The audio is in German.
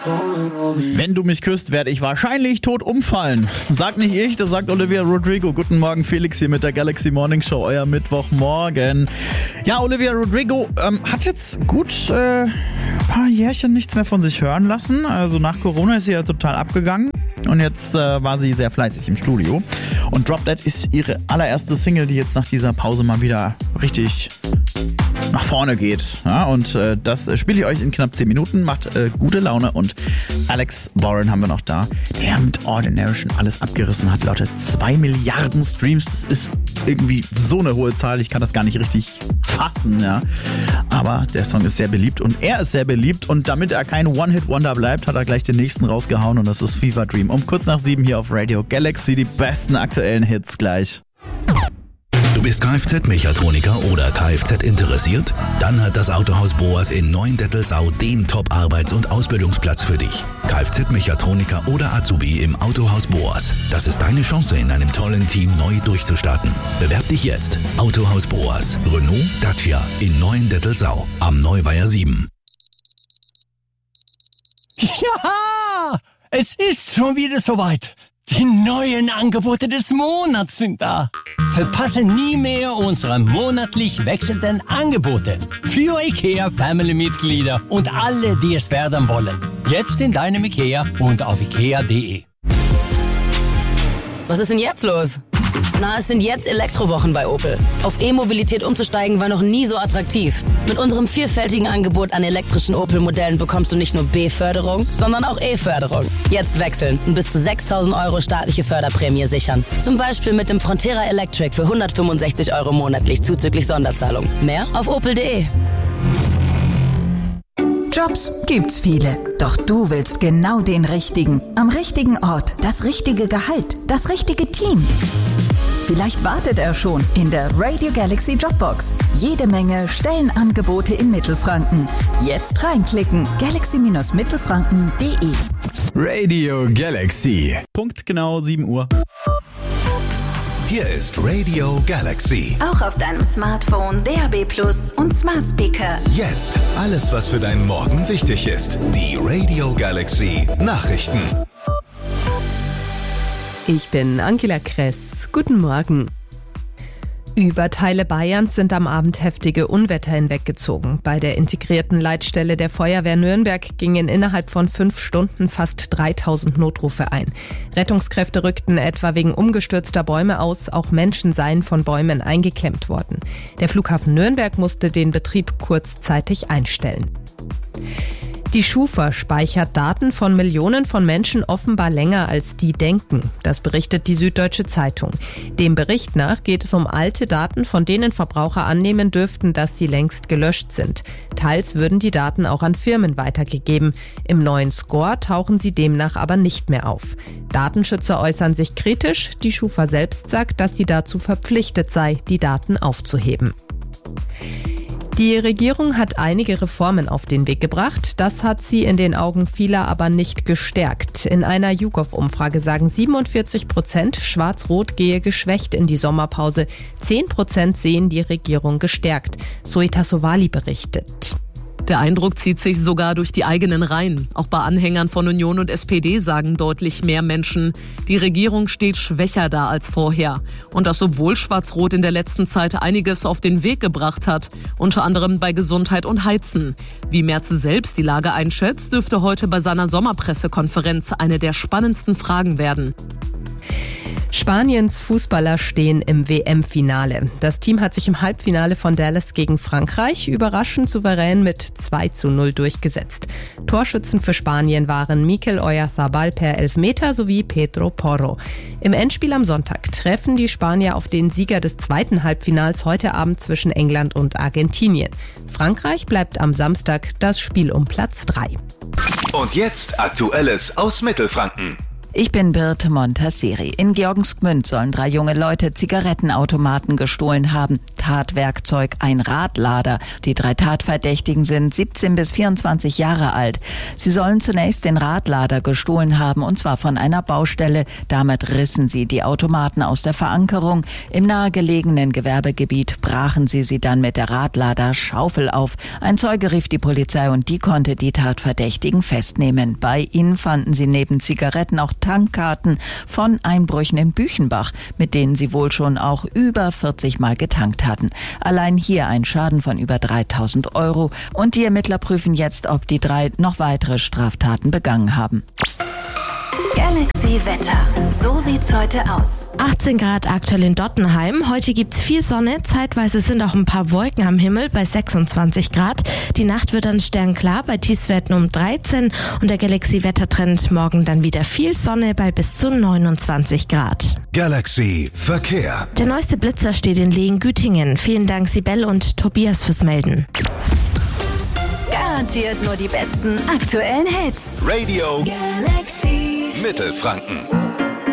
Wenn du mich küsst, werde ich wahrscheinlich tot umfallen. Sagt nicht ich, das sagt Olivia Rodrigo. Guten Morgen, Felix hier mit der Galaxy Morning Show, euer Mittwochmorgen. Ja, Olivia Rodrigo hat jetzt gut ein paar Jährchen nichts mehr von sich hören lassen. Also nach Corona ist sie ja total abgegangen. Und jetzt war sie sehr fleißig im Studio. Und Drop Dead ist ihre allererste Single, die jetzt nach dieser Pause mal wieder richtig nach vorne geht. Ja, und das spiele ich euch in knapp 10 Minuten. Macht gute Laune. Und Alex Warren haben wir noch da, der mit Ordinary schon alles abgerissen hat. Lautet 2 Milliarden Streams. Das ist irgendwie so eine hohe Zahl. Ich kann das gar nicht richtig fassen. Ja. Aber der Song ist sehr beliebt und er ist sehr beliebt. Und damit er kein One-Hit-Wonder bleibt, hat er gleich den nächsten rausgehauen. Und das ist Fever Dream. Um kurz nach 7 hier auf Radio Galaxy. Die besten aktuellen Hits gleich. Du bist Kfz-Mechatroniker oder Kfz interessiert? Dann hat das Autohaus Boas in Neuendettelsau den Top-Arbeits- und Ausbildungsplatz für dich. Kfz-Mechatroniker oder Azubi im Autohaus Boas. Das ist deine Chance, in einem tollen Team neu durchzustarten. Bewerb dich jetzt. Autohaus Boas. Renault, Dacia in Neuendettelsau am Neuweiher 7. Ja, es ist schon wieder soweit. Die neuen Angebote des Monats sind da. Verpasse nie mehr unsere monatlich wechselnden Angebote für IKEA Family-Mitglieder und alle, die es werden wollen. Jetzt in deinem IKEA und auf ikea.de. Was ist denn jetzt los? Na, es sind jetzt Elektrowochen bei Opel. Auf E-Mobilität umzusteigen war noch nie so attraktiv. Mit unserem vielfältigen Angebot an elektrischen Opel-Modellen bekommst du nicht nur B-Förderung, sondern auch E-Förderung. Jetzt wechseln und bis zu 6.000 € staatliche Förderprämie sichern. Zum Beispiel mit dem Frontera Electric für 165 € monatlich zuzüglich Sonderzahlung. Mehr auf opel.de. Jobs gibt's viele, doch du willst genau den richtigen. Am richtigen Ort, das richtige Gehalt, das richtige Team. Vielleicht wartet er schon in der Radio Galaxy Jobbox. Jede Menge Stellenangebote in Mittelfranken. Jetzt reinklicken, galaxy-mittelfranken.de. Radio Galaxy. Punkt genau 7 Uhr. Hier ist Radio Galaxy. Auch auf deinem Smartphone, DAB+ und Smart Speaker. Jetzt alles, was für deinen Morgen wichtig ist. Die Radio Galaxy Nachrichten. Ich bin Angela Kress. Guten Morgen. Über Teile Bayerns sind am Abend heftige Unwetter hinweggezogen. Bei der integrierten Leitstelle der Feuerwehr Nürnberg gingen innerhalb von 5 Stunden fast 3000 Notrufe ein. Rettungskräfte rückten etwa wegen umgestürzter Bäume aus. Auch Menschen seien von Bäumen eingeklemmt worden. Der Flughafen Nürnberg musste den Betrieb kurzzeitig einstellen. Die Schufa speichert Daten von Millionen von Menschen offenbar länger, als die denken. Das berichtet die Süddeutsche Zeitung. Dem Bericht nach geht es um alte Daten, von denen Verbraucher annehmen dürften, dass sie längst gelöscht sind. Teils würden die Daten auch an Firmen weitergegeben. Im neuen Score tauchen sie demnach aber nicht mehr auf. Datenschützer äußern sich kritisch. Die Schufa selbst sagt, dass sie dazu verpflichtet sei, die Daten aufzuheben. Die Regierung hat einige Reformen auf den Weg gebracht. Das hat sie in den Augen vieler aber nicht gestärkt. In einer YouGov-Umfrage sagen 47%, Schwarz-Rot gehe geschwächt in die Sommerpause. 10% sehen die Regierung gestärkt. Zoita Sowali berichtet. Der Eindruck zieht sich sogar durch die eigenen Reihen. Auch bei Anhängern von Union und SPD sagen deutlich mehr Menschen, die Regierung steht schwächer da als vorher. Und das, obwohl Schwarz-Rot in der letzten Zeit einiges auf den Weg gebracht hat, unter anderem bei Gesundheit und Heizen. Wie Merz selbst die Lage einschätzt, dürfte heute bei seiner Sommerpressekonferenz eine der spannendsten Fragen werden. Spaniens Fußballer stehen im WM-Finale. Das Team hat sich im Halbfinale von Dallas gegen Frankreich überraschend souverän mit 2:0 durchgesetzt. Torschützen für Spanien waren Mikel Oyarzabal per Elfmeter sowie Pedro Porro. Im Endspiel am Sonntag treffen die Spanier auf den Sieger des zweiten Halbfinals heute Abend zwischen England und Argentinien. Frankreich bleibt am Samstag das Spiel um Platz 3. Und jetzt Aktuelles aus Mittelfranken. Ich bin Birte Montasseri. In Georgensgmünd sollen 3 junge Leute Zigarettenautomaten gestohlen haben. Tatwerkzeug ein Radlader. Die 3 Tatverdächtigen sind 17 bis 24 Jahre alt. Sie sollen zunächst den Radlader gestohlen haben, und zwar von einer Baustelle. Damit rissen sie die Automaten aus der Verankerung. Im nahegelegenen Gewerbegebiet brachen sie dann mit der Radlader-Schaufel auf. Ein Zeuge rief die Polizei und die konnte die Tatverdächtigen festnehmen. Bei ihnen fanden sie neben Zigaretten auch Tankkarten von Einbrüchen in Büchenbach, mit denen sie wohl schon auch über 40 Mal getankt hatten. Allein hier ein Schaden von über 3.000 Euro. Und die Ermittler prüfen jetzt, ob die 3 noch weitere Straftaten begangen haben. Galaxy Wetter. So sieht's heute aus. 18 Grad aktuell in Dottenheim. Heute gibt's viel Sonne. Zeitweise sind auch ein paar Wolken am Himmel bei 26 Grad. Die Nacht wird dann sternklar bei Tiefstwerten um 13. Und der Galaxy Wettertrend morgen dann wieder viel Sonne bei bis zu 29 Grad. Galaxy Verkehr. Der neueste Blitzer steht in Lehen-Gütingen. Vielen Dank Sibel und Tobias fürs Melden. Garantiert nur die besten aktuellen Hits. Radio Galaxy Mittelfranken.